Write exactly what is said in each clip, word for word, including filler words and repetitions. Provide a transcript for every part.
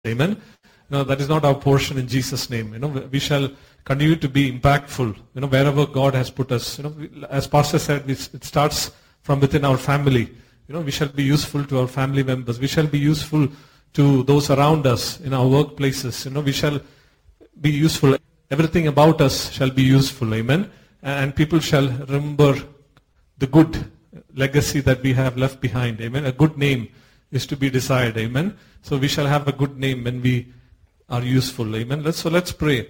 Amen. No, that is not our portion in Jesus' name. You know, we shall continue to be impactful, you know, wherever God has put us. You know, as Pastor said, it starts from within our family. You know, we shall be useful to our family members. We shall be useful to those around us in our workplaces. You know, we shall be useful. Everything about us shall be useful. Amen. And people shall remember the good legacy that we have left behind. Amen. A good name is to be desired. Amen. So we shall have a good name when we are useful. Amen. Let's, so let's pray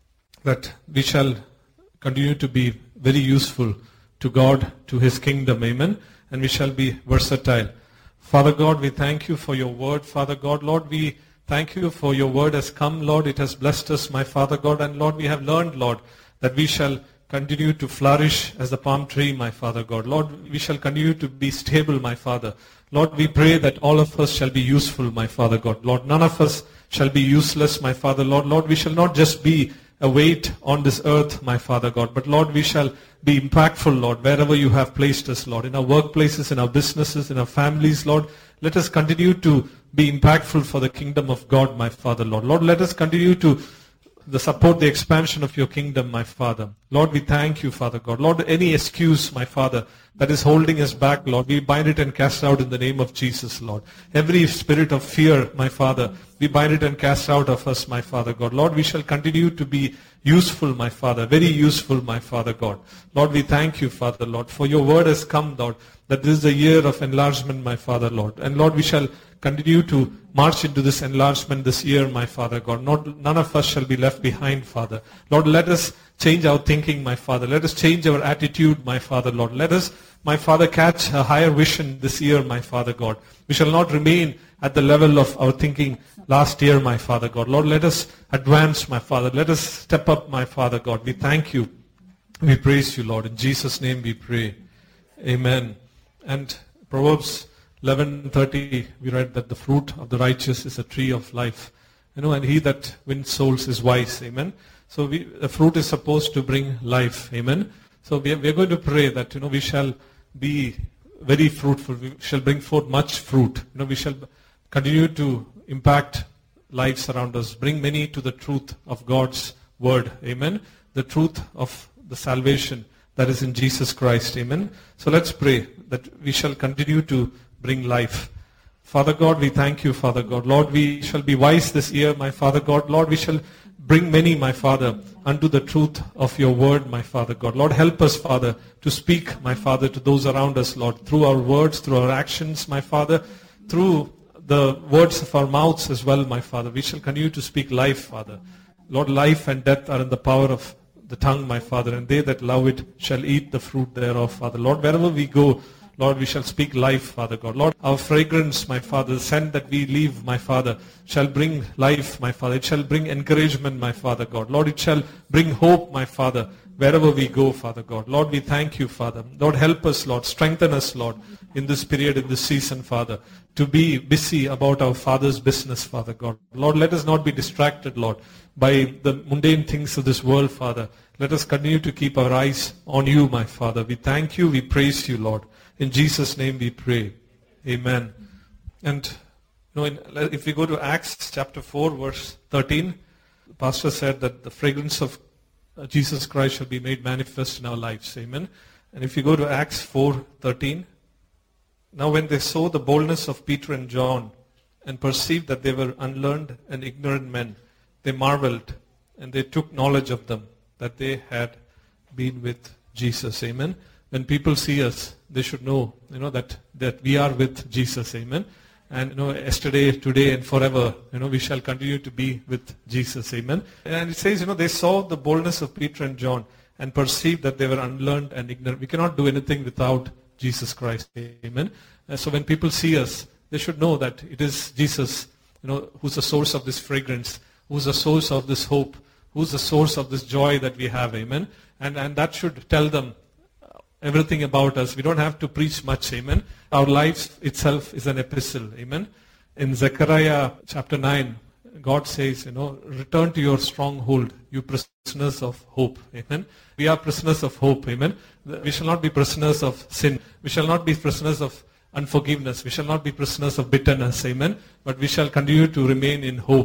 that we shall continue to be very useful to God, to His kingdom. Amen. And we shall be versatile. Father God, we thank you for your word. Father God, Lord, we thank you for your word has come, Lord. It has blessed us, my Father God. And Lord, we have learned, Lord, that we shall continue to flourish as the palm tree, my Father God. Lord, we shall continue to be stable, my Father. Lord, we pray that all of us shall be useful, my Father God. Lord, none of us shall be useless, my Father. Lord, Lord, we shall not just be a weight on this earth, my Father God, but Lord, we shall be impactful, Lord, wherever you have placed us, Lord, in our workplaces, in our businesses, in our families, Lord. Let us continue to be impactful for the kingdom of God, my Father, Lord. Lord, let us continue to the support the expansion of your kingdom, my Father. Lord, we thank you, Father God. Lord, any excuse, my Father, that is holding us back, Lord, we bind it and cast out in the name of Jesus, Lord. Every spirit of fear, my Father, we bind it and cast out of us, my Father God. Lord, we shall continue to be useful, my Father, very useful, my Father God. Lord, we thank you, Father, Lord, for your word has come, Lord, that this is a year of enlargement, my Father, Lord. And Lord, we shall continue to march into this enlargement this year, my Father God. Not, none of us shall be left behind, Father. Lord, let us change our thinking, my Father. Let us change our attitude, my Father, Lord. Let us, my Father, catch a higher vision this year, my Father God. We shall not remain at the level of our thinking last year, my Father God. Lord, let us advance, my Father. Let us step up, my Father God. We thank you. We praise you, Lord. In Jesus' name we pray. Amen. And Proverbs eleven thirty, we read that the fruit of the righteous is a tree of life. You know, and he that wins souls is wise. Amen. So we, the fruit is supposed to bring life. Amen. So we are, we are going to pray that, you know, we shall be very fruitful. We shall bring forth much fruit. You know, we shall continue to impact lives around us. Bring many to the truth of God's word. Amen. The truth of the salvation that is in Jesus Christ. Amen. So let's pray that we shall continue to bring life. Father God, we thank you, Father God. Lord, we shall be wise this year, my Father God. Lord, we shall bring many, my Father, unto the truth of your word, my Father God. Lord, help us, Father, to speak, my Father, to those around us, Lord, through our words, through our actions, my Father, through the words of our mouths as well, my Father. We shall continue to speak life, Father. Lord, life and death are in the power of the tongue, my Father, and they that love it shall eat the fruit thereof, Father. Lord, wherever we go, Lord, we shall speak life, Father God. Lord, our fragrance, my Father, the scent that we leave, my Father, shall bring life, my Father. It shall bring encouragement, my Father God. Lord, it shall bring hope, my Father, wherever we go, Father God. Lord, we thank you, Father. Lord, help us, Lord. Strengthen us, Lord, in this period, in this season, Father, to be busy about our Father's business, Father God. Lord, let us not be distracted, Lord, by the mundane things of this world, Father. Let us continue to keep our eyes on you, my Father. We thank you. We praise you, Lord. In Jesus' name we pray. Amen. And you know, in, if we go to Acts chapter four, verse thirteen, the pastor said that the fragrance of Jesus Christ shall be made manifest in our lives. Amen. And if you go to Acts four thirteen, now when they saw the boldness of Peter and John and perceived that they were unlearned and ignorant men, they marveled and they took knowledge of them, that they had been with Jesus. Amen. When people see us, they should know, you know, that, that we are with Jesus. Amen. And, you know, yesterday, today, and forever, you know, we shall continue to be with Jesus. Amen. And it says, you know, they saw the boldness of Peter and John and perceived that they were unlearned and ignorant. We cannot do anything without Jesus Christ. Amen. And so when people see us, they should know that it is Jesus, you know, who's the source of this fragrance, who's the source of this hope, who's the source of this joy that we have. Amen. And, and that should tell them everything about us. We don't have to preach much. Amen. Our life itself is an epistle. Amen. In Zechariah chapter nine, God says, you know, return to your stronghold, you prisoners of hope. Amen. We are prisoners of hope. Amen. We shall not be prisoners of sin. We shall not be prisoners of unforgiveness. We shall not be prisoners of bitterness. Amen. But we shall continue to remain in hope.